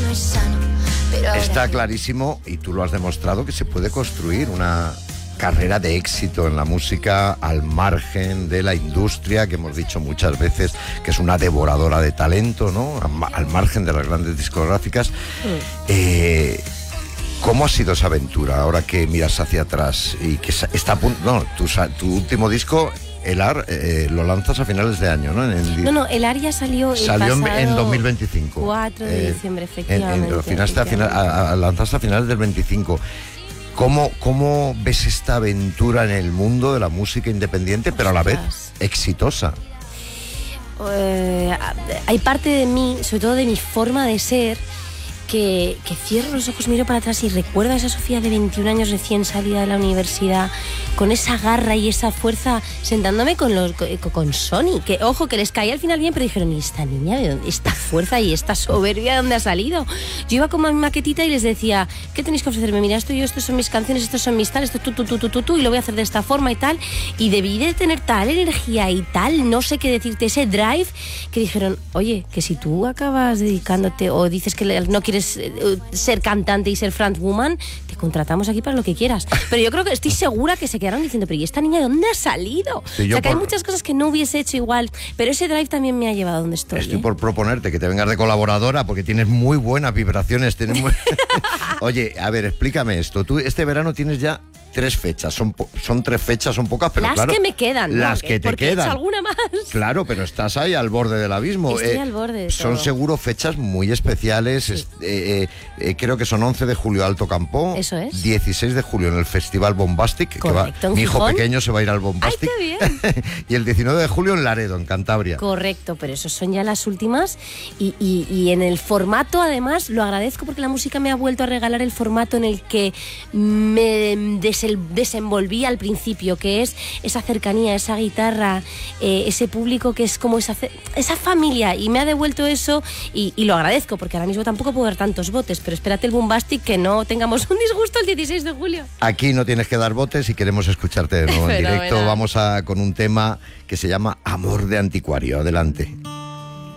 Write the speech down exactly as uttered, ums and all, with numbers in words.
no es sano. Pero está clarísimo, y tú lo has demostrado, que se puede construir una carrera de éxito en la música al margen de la industria, que hemos dicho muchas veces que es una devoradora de talento, ¿no? Al margen de las grandes discográficas. Mm. Eh, ¿Cómo ha sido esa aventura ahora que miras hacia atrás y que está a punto? No, tu, tu último disco, El Ar, eh, lo lanzas a finales de año, ¿no? En el, no, no, El Ar ya salió, salió el en dos mil veinticinco. cuatro de diciembre, efectivamente. En, en, finaste a final, a, a, lanzaste a finales del veinticinco. ¿Cómo, ¿Cómo ves esta aventura en el mundo de la música independiente, pero a la vez exitosa? Eh, hay parte de mí, sobre todo de mi forma de ser, Que, que cierro los ojos, miro para atrás y recuerdo a esa Sofía de veintiún años recién salida de la universidad, con esa garra y esa fuerza, sentándome con los con, con Sony, que ojo, que les caía al final bien, pero dijeron, ¿y esta niña de dónde? ¿Esta fuerza y esta soberbia de dónde ha salido? Yo iba como a mi maquetita y les decía, ¿qué tenéis que ofrecerme? Mira, esto y yo, estos son mis canciones, estos son mis tal, esto tú, tú, tú, tú, tú, tú, y lo voy a hacer de esta forma y tal, y debí de tener tal energía y tal, no sé qué decirte, ese drive, que dijeron, oye, que si tú acabas dedicándote o dices que no quieres ser cantante y ser frontwoman, te contratamos aquí para lo que quieras. Pero yo creo que estoy segura que se quedaron diciendo, pero ¿y esta niña de dónde ha salido? Sí, o sea, que por... hay muchas cosas que no hubiese hecho igual, pero ese drive también me ha llevado a donde estoy. Estoy ¿eh? por proponerte que te vengas de colaboradora porque tienes muy buenas vibraciones. Tienes muy... Oye, a ver, explícame esto. Tú este verano tienes ya tres fechas, son, son tres fechas, son pocas, pero las claro... Las que me quedan, Las ¿no? que te porque quedan. He hecho alguna más. Claro, pero estás ahí al borde del abismo. Estoy eh, al borde de Son todo. seguro fechas muy especiales. Sí. Eh, eh, creo que son once de julio Alto Campo. Eso es. dieciséis de julio en el Festival Bombastic. Correcto, que va, mi hijo Gijón. pequeño se va a ir al Bombastic. ¡Ay, qué bien! Y el diecinueve de julio en Laredo, en Cantabria. Correcto, pero esos son ya las últimas. Y, y, y en el formato, además, lo agradezco porque la música me ha vuelto a regalar el formato en el que me desenvolví al principio, que es esa cercanía, esa guitarra, eh, ese público que es como esa, esa familia, y me ha devuelto eso y, y lo agradezco, porque ahora mismo tampoco puedo dar tantos botes, pero espérate el Bombastic, que no tengamos un disgusto el dieciséis de julio. Aquí no tienes que dar botes y queremos escucharte de nuevo en directo. Vamos a con un tema que se llama Amor de Anticuario. Adelante.